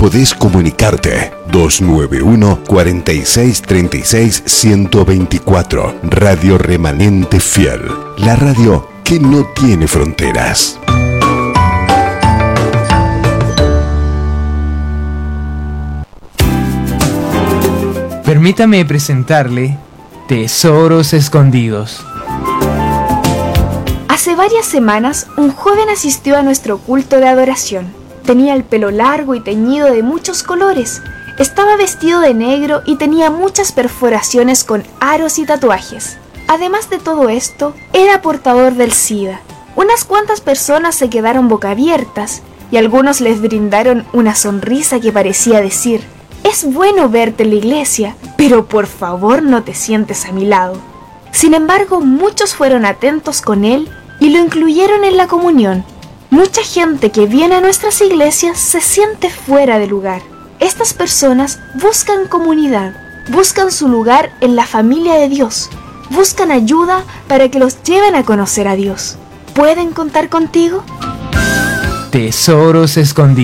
podés comunicarte. 291 46 36 124. Radio Remanente Fiel. La radio que no tiene fronteras. Permítame presentarle Tesoros Escondidos. Hace varias semanas, un joven asistió a nuestro culto de adoración. Tenía el pelo largo y teñido de muchos colores. Estaba vestido de negro y tenía muchas perforaciones con aros y tatuajes. Además de todo esto, era portador del SIDA. Unas cuantas personas se quedaron boca abiertas y algunos les brindaron una sonrisa que parecía decir: es bueno verte en la iglesia, pero por favor no te sientes a mi lado. Sin embargo, muchos fueron atentos con él y lo incluyeron en la comunión. Mucha gente que viene a nuestras iglesias se siente fuera de lugar. Estas personas buscan comunidad, buscan su lugar en la familia de Dios, buscan ayuda para que los lleven a conocer a Dios. ¿Pueden contar contigo? Tesoros Escondidos.